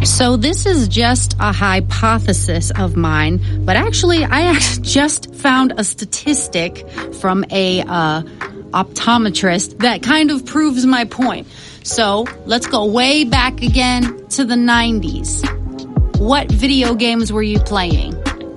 So this is just a hypothesis of mine, but actually I just found a statistic from a optometrist that kind of proves my point. So let's go way back again to the 90s. What video games were you playing?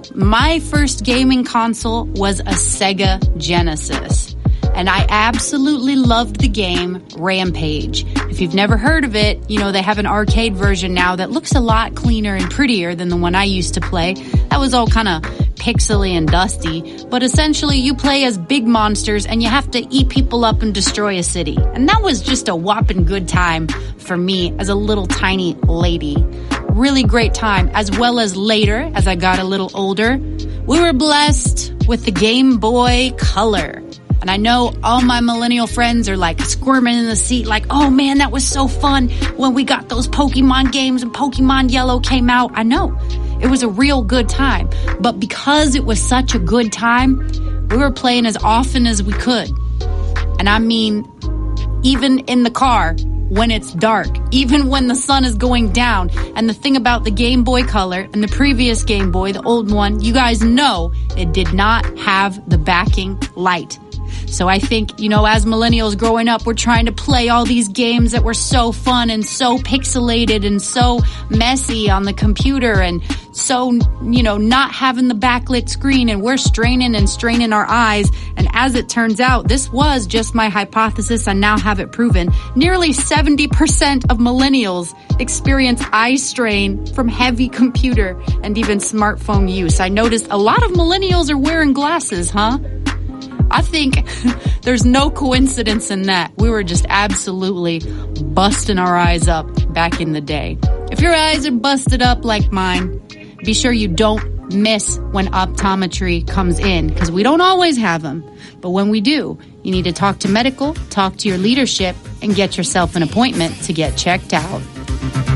My first gaming console was a Sega Genesis. And I absolutely loved the game Rampage. If you've never heard of it, you know, they have an arcade version now that looks a lot cleaner and prettier than the one I used to play. That was all kind of pixely and dusty. But essentially, you play as big monsters and you have to eat people up and destroy a city. And that was just a whopping good time for me as a little tiny lady. Really great time, as well as later, as I got a little older, we were blessed with the Game Boy Color. And I know all my millennial friends are like squirming in the seat like, oh man, that was so fun when we got those Pokemon games and Pokemon Yellow came out. I know. It was a real good time. But because it was such a good time, we were playing as often as we could. And I mean, even in the car when it's dark, even when the sun is going down. And the thing about the Game Boy Color and the previous Game Boy, the old one, you guys know it did not have the backing light. So I think, you know, as millennials growing up, we're trying to play all these games that were so fun and so pixelated and so messy on the computer and so, you know, not having the backlit screen, and we're straining and straining our eyes. And as it turns out, this was just my hypothesis. I now have it proven. Nearly 70% of millennials experience eye strain from heavy computer and even smartphone use. I noticed a lot of millennials are wearing glasses, huh? I think there's no coincidence in that. We were just absolutely busting our eyes up back in the day. If your eyes are busted up like mine, be sure you don't miss when optometry comes in, because we don't always have them. But when we do, you need to talk to medical, talk to your leadership, and get yourself an appointment to get checked out.